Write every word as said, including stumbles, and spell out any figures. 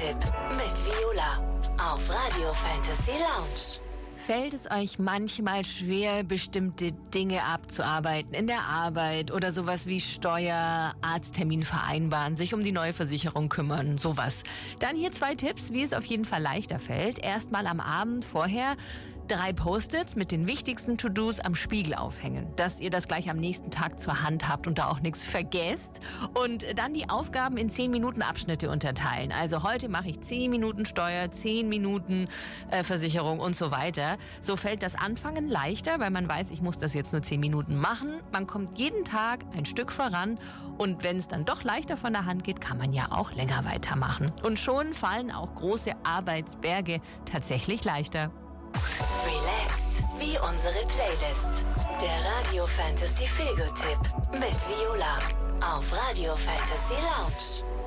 Feelgood-Tipp mit Viola auf Radio Fantasy Lounge. Fällt es euch manchmal schwer, bestimmte Dinge abzuarbeiten in der Arbeit oder sowas wie Steuer, Arzttermin vereinbaren, sich um die neue Versicherung kümmern, sowas? Dann hier zwei Tipps, wie es auf jeden Fall leichter fällt. Erstmal am Abend vorher drei Post-its mit den wichtigsten To-Dos am Spiegel aufhängen, dass ihr das gleich am nächsten Tag zur Hand habt und da auch nichts vergesst. Und dann die Aufgaben in zehn Minuten Abschnitte unterteilen. Also heute mache ich zehn Minuten Steuer, zehn Minuten äh, Versicherung und so weiter. So fällt das Anfangen leichter, weil man weiß, ich muss das jetzt nur zehn Minuten machen. Man kommt jeden Tag ein Stück voran und wenn es dann doch leichter von der Hand geht, kann man ja auch länger weitermachen. Und schon fallen auch große Arbeitsberge tatsächlich leichter. Relaxed wie unsere Playlist. Der Radio Fantasy Feelgood-Tipp mit Viola auf Radio Fantasy Lounge.